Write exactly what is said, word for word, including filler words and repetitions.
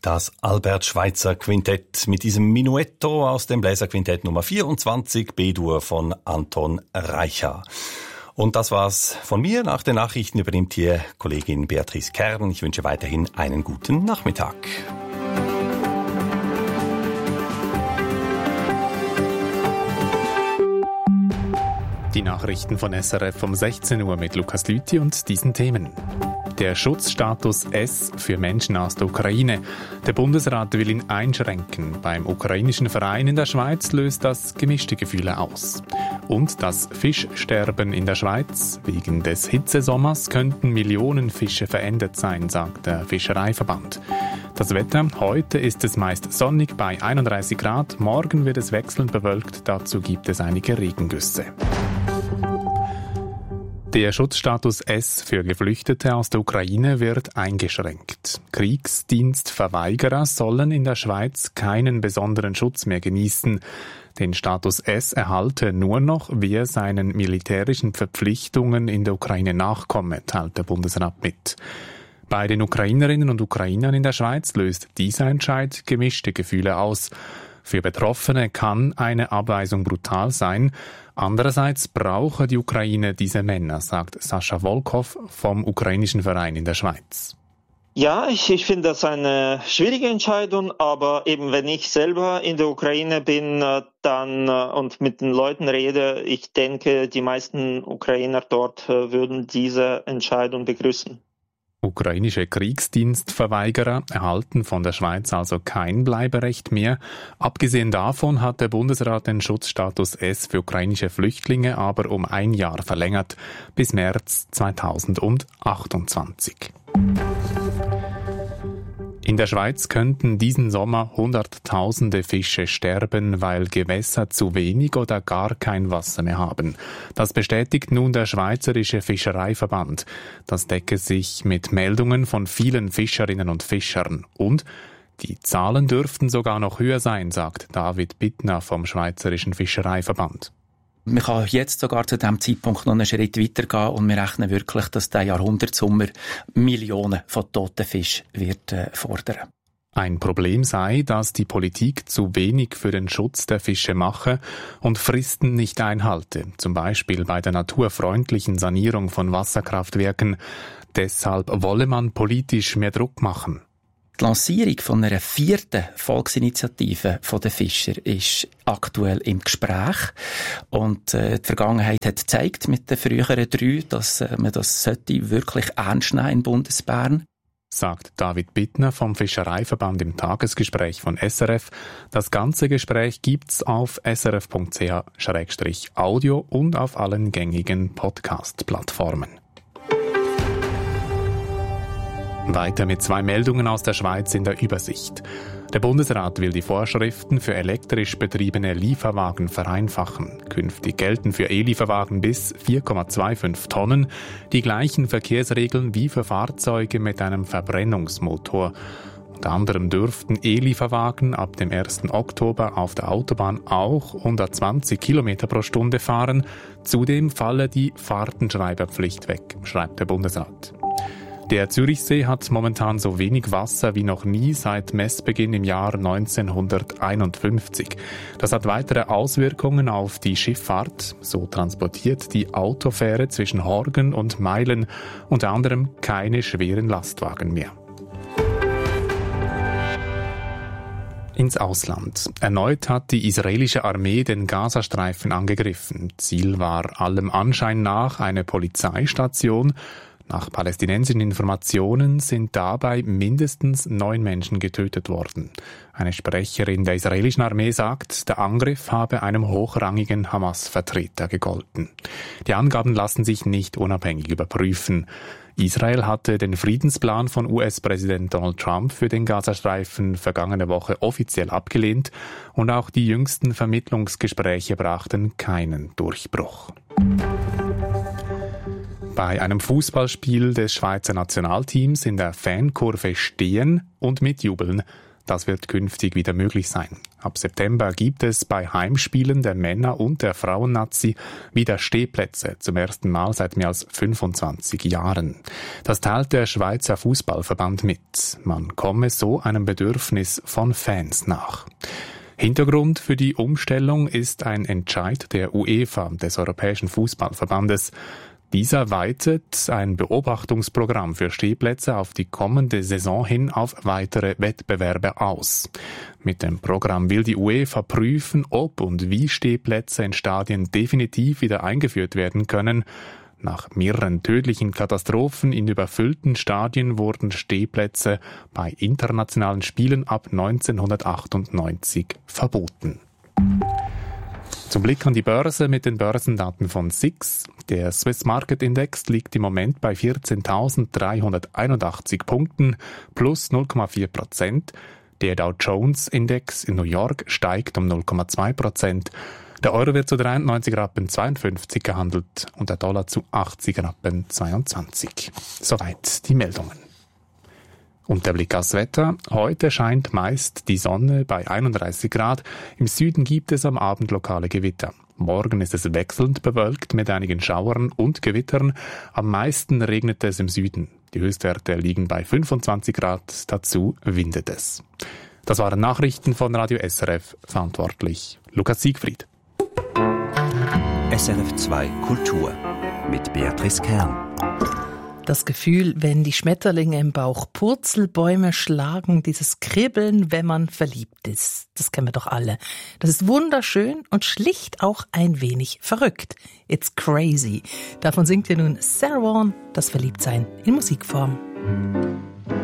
Das Albert-Schweitzer Quintett mit diesem Minuetto aus dem Bläserquintett Nummer vierundzwanzig B-Dur von Anton Reicha. Und das war's von mir. Nach den Nachrichten übernimmt hier Kollegin Beatrice Kern. Ich wünsche weiterhin einen guten Nachmittag. Die Nachrichten von S R F um sechzehn Uhr mit Lukas Lüthi und diesen Themen. Der Schutzstatus S für Menschen aus der Ukraine. Der Bundesrat will ihn einschränken. Beim ukrainischen Verein in der Schweiz löst das gemischte Gefühle aus. Und das Fischsterben in der Schweiz. Wegen des Hitzesommers könnten Millionen Fische verendet sein, sagt der Fischereiverband. Das Wetter: Heute ist es meist sonnig bei einunddreißig Grad. Morgen wird es wechselnd bewölkt. Dazu gibt es einige Regengüsse. Der Schutzstatus S für Geflüchtete aus der Ukraine wird eingeschränkt. Kriegsdienstverweigerer sollen in der Schweiz keinen besonderen Schutz mehr genießen. Den Status S erhalte nur noch, wer seinen militärischen Verpflichtungen in der Ukraine nachkomme, teilt der Bundesrat mit. Bei den Ukrainerinnen und Ukrainern in der Schweiz löst dieser Entscheid gemischte Gefühle aus. Für Betroffene kann eine Abweisung brutal sein. Andererseits brauche die Ukraine diese Männer, sagt Sascha Volkov vom ukrainischen Verein in der Schweiz. Ja, ich, ich finde das eine schwierige Entscheidung, aber eben wenn ich selber in der Ukraine bin dann und mit den Leuten rede, ich denke, die meisten Ukrainer dort würden diese Entscheidung begrüßen. Ukrainische Kriegsdienstverweigerer erhalten von der Schweiz also kein Bleiberecht mehr. Abgesehen davon hat der Bundesrat den Schutzstatus S für ukrainische Flüchtlinge aber um ein Jahr verlängert, bis März zweitausendachtundzwanzig. In der Schweiz könnten diesen Sommer Hunderttausende Fische sterben, weil Gewässer zu wenig oder gar kein Wasser mehr haben. Das bestätigt nun der Schweizerische Fischereiverband. Das decke sich mit Meldungen von vielen Fischerinnen und Fischern. Und die Zahlen dürften sogar noch höher sein, sagt David Bittner vom Schweizerischen Fischereiverband. Man kann jetzt sogar zu diesem Zeitpunkt noch einen Schritt weitergehen und wir rechnen wirklich, dass der Jahrhundertsommer Millionen von toten Fischen wird äh, fordern. Ein Problem sei, dass die Politik zu wenig für den Schutz der Fische mache und Fristen nicht einhalte, zum Beispiel bei der naturfreundlichen Sanierung von Wasserkraftwerken. Deshalb wolle man politisch mehr Druck machen. Die Lancierung von einer vierten Volksinitiative von den Fischer ist aktuell im Gespräch. Und äh, die Vergangenheit hat gezeigt mit den früheren drei, dass äh, man das sollte wirklich ernst nehmen in Bundesbern. Sagt David Bittner vom Fischereiverband im Tagesgespräch von S R F. Das ganze Gespräch gibt's auf s r f punkt c h slash audio und auf allen gängigen Podcast-Plattformen. Weiter mit zwei Meldungen aus der Schweiz in der Übersicht. Der Bundesrat will die Vorschriften für elektrisch betriebene Lieferwagen vereinfachen. Künftig gelten für E-Lieferwagen bis vier Komma fünfundzwanzig Tonnen die gleichen Verkehrsregeln wie für Fahrzeuge mit einem Verbrennungsmotor. Unter anderem dürften E-Lieferwagen ab dem ersten Oktober auf der Autobahn auch hundertzwanzig Kilometer pro Stunde fahren. Zudem falle die Fahrtenschreiberpflicht weg, schreibt der Bundesrat. Der Zürichsee hat momentan so wenig Wasser wie noch nie seit Messbeginn im Jahr neunzehnhunderteinundfünfzig. Das hat weitere Auswirkungen auf die Schifffahrt. So transportiert die Autofähre zwischen Horgen und Meilen unter anderem keine schweren Lastwagen mehr. Ins Ausland. Erneut hat die israelische Armee den Gazastreifen angegriffen. Ziel war allem Anschein nach eine Polizeistation. Nach palästinensischen Informationen sind dabei mindestens neun Menschen getötet worden. Eine Sprecherin der israelischen Armee sagt, der Angriff habe einem hochrangigen Hamas-Vertreter gegolten. Die Angaben lassen sich nicht unabhängig überprüfen. Israel hatte den Friedensplan von U S-Präsident Donald Trump für den Gazastreifen vergangene Woche offiziell abgelehnt und auch die jüngsten Vermittlungsgespräche brachten keinen Durchbruch. Bei einem Fußballspiel des Schweizer Nationalteams in der Fankurve stehen und mitjubeln, Das wird künftig wieder möglich sein. Ab September gibt es bei Heimspielen der Männer- und der Frauennazi wieder Stehplätze, zum ersten Mal seit mehr als fünfundzwanzig Jahren. Das teilt der Schweizer Fußballverband mit. Man komme so einem Bedürfnis von Fans nach. Hintergrund für die Umstellung ist ein Entscheid der UEFA, des Europäischen Fußballverbandes. Dieser weitet ein Beobachtungsprogramm für Stehplätze auf die kommende Saison hin auf weitere Wettbewerbe aus. Mit dem Programm will die UEFA prüfen, ob und wie Stehplätze in Stadien definitiv wieder eingeführt werden können. Nach mehreren tödlichen Katastrophen in überfüllten Stadien wurden Stehplätze bei internationalen Spielen ab neunzehnhundertachtundneunzig verboten. Zum Blick an die Börse mit den Börsendaten von S I X. Der Swiss Market Index liegt im Moment bei vierzehntausenddreihunderteinundachtzig Punkten, plus null Komma vier Prozent. Der Dow Jones Index in New York steigt um null Komma zwei Prozent. Der Euro wird zu dreiundneunzig Rappen zweiundfünfzig gehandelt und der Dollar zu achtzig Rappen zweiundzwanzig. Soweit die Meldungen. Und der Blick aufs Wetter. Heute scheint meist die Sonne bei einunddreißig Grad. Im Süden gibt es am Abend lokale Gewitter. Morgen ist es wechselnd bewölkt mit einigen Schauern und Gewittern. Am meisten regnet es im Süden. Die Höchstwerte liegen bei fünfundzwanzig Grad. Dazu windet es. Das waren Nachrichten von Radio S R F. Verantwortlich Lukas Siegfried. S R F zwei Kultur mit Beatrice Kern. Das Gefühl, wenn die Schmetterlinge im Bauch Purzelbäume schlagen, dieses Kribbeln, wenn man verliebt ist, das kennen wir doch alle. Das ist wunderschön und schlicht auch ein wenig verrückt. It's crazy. Davon singt ja nun Sarah Vaughan, das Verliebtsein in Musikform.